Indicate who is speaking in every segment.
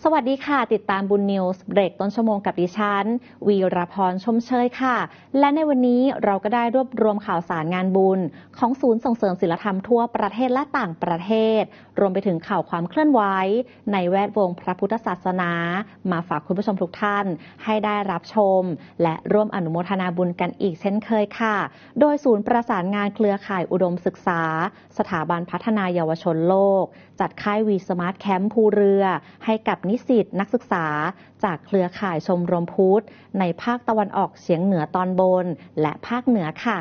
Speaker 1: สวัสดีค่ะติดตามบุญนิวส์เบรกต้นชั่วโมงกับดิฉันวีรพรชมเชยค่ะและในวันนี้เราก็ได้รวบรวมข่าวสารงานบุญของศูนย์ส่งเสริมศิลธรรมทั่วประเทศและต่างประเทศรวมไปถึงข่าวความเคลื่อนไหวในแวดวงพระพุทธศาสนามาฝากคุณผู้ชมทุกท่านให้ได้รับชมและร่วมอนุโมทนาบุญกันอีกเช่นเคยค่ะโดยศูนย์ประสานงานเครือข่ายอุดมศึกษาสถาบันพัฒนาเยาวชนโลกจัดค่ายวีสมาร์ทแคมป์ภูเรือให้กับนิสิตนักศึกษาจากเครือข่ายชมรมพุทธในภาคตะวันออกเฉียงเหนือตอนบนและภาคเหนือค่ะ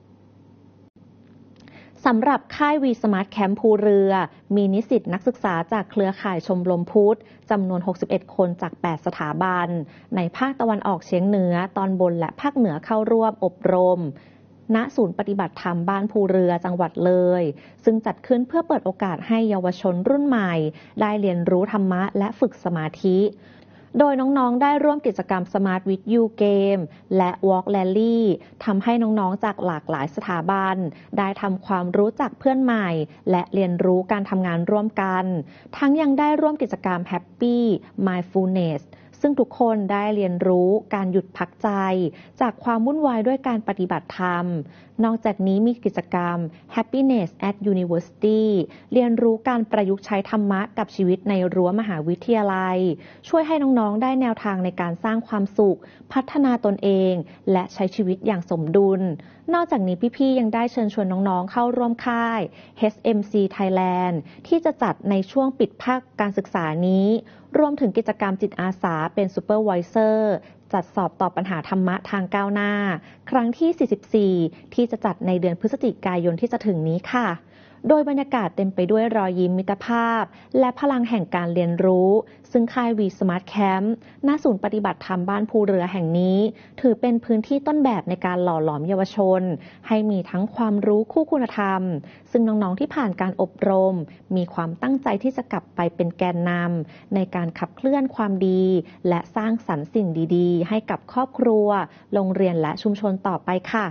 Speaker 1: สำหรับค่ายวีสมาร์ทแคมป์ภูเรือมีนิสิตนักศึกษาจากเครือข่ายชมรมพุทธจำนวน61คนจาก8สถาบันในภาคตะวันออกเฉียงเหนือตอนบนและภาคเหนือเข้าร่วมอบรมณศูนย์ปฏิบัติธรรมบ้านภูเรือจังหวัดเลยซึ่งจัดขึ้นเพื่อเปิดโอกาสให้เยาวชนรุ่นใหม่ได้เรียนรู้ธรรมะและฝึกสมาธิโดยน้องๆได้ร่วมกิจกรรม Smart with You Game และ Walk Rally ทำให้น้องๆจากหลากหลายสถาบันได้ทำความรู้จักเพื่อนใหม่และเรียนรู้การทำงานร่วมกันทั้งยังได้ร่วมกิจกรรม Happy Mindfulnessซึ่งทุกคนได้เรียนรู้การหยุดพักใจจากความวุ่นวายด้วยการปฏิบัติธรรมนอกจากนี้มีกิจกรรม Happiness at University เรียนรู้การประยุกต์ใช้ธรรมะกับชีวิตในรั้วมหาวิทยาลัยช่วยให้น้องๆได้แนวทางในการสร้างความสุขพัฒนาตนเองและใช้ชีวิตอย่างสมดุลนอกจากนี้พี่ๆยังได้เชิญชวนน้องๆเข้าร่วมค่าย HMC Thailand ที่จะจัดในช่วงปิดภาคการศึกษานี้รวมถึงกิจกรรมจิตอาสาเป็นซูเปอร์ไวเซอร์จัดสอบตอบปัญหาธรรมะทางก้าวหน้าครั้งที่44ที่จะจัดในเดือนพฤศจิกายนที่จะถึงนี้ค่ะโดยบรรยากาศเต็มไปด้วยรอยยิ้มมิตรภาพและพลังแห่งการเรียนรู้ซึ่งค่ายวีสมาร์ทแคมป์ณศูนย์ปฏิบัติธรรมบ้านภูเรือแห่งนี้ถือเป็นพื้นที่ต้นแบบในการหล่อหลอมเยาวชนให้มีทั้งความรู้คู่คุณธรรมซึ่งน้องๆที่ผ่านการอบรมมีความตั้งใจที่จะกลับไปเป็นแกนนำในการขับเคลื่อนความดีและสร้างสรรค์สิ่งดีๆให้กับครอบครัวโรงเรียนและชุมชนต่อไปค่ะ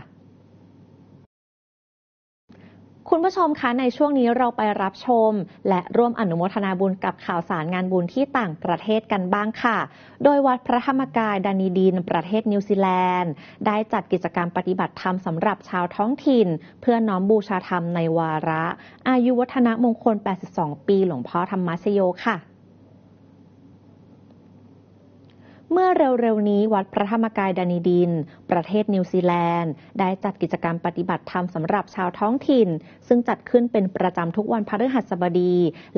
Speaker 1: คุณผู้ชมคะในช่วงนี้เราไปรับชมและร่วมอนุโมทนาบุญกับข่าวสารงานบุญที่ต่างประเทศกันบ้างค่ะโดยวัดพระธรรมกายดานีดินประเทศนิวซีแลนด์ได้จัดกิจกรรมปฏิบัติธรรมสำหรับชาวท้องถิ่นเพื่อน้อมบูชาธรรมในวาระอายุวัฒนมงคล82ปีหลวงพ่อธรรมชโยค่ะเมื่อเร็วๆนี้วัดพระธรรมกายดานีดินประเทศนิวซีแลนด์ได้จัดกิจกรรมปฏิบัติธรรมสำหรับชาวท้องถิ่นซึ่งจัดขึ้นเป็นประจำทุกวันพฤหัสบดี